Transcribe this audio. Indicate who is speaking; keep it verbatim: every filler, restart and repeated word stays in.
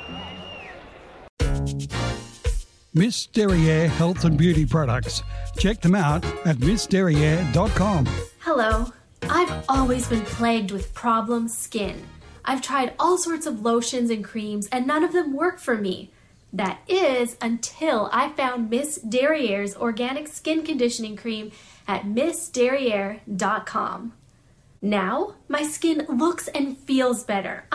Speaker 1: Miss Derriere Health and Beauty Products. Check them out at miss derriere dot com.
Speaker 2: Hello. I've always been plagued with problem skin. I've tried all sorts of lotions and creams and none of them work for me. That is until I found Miss Derriere's organic skin conditioning cream at miss derriere dot com. Now, my skin looks and feels better.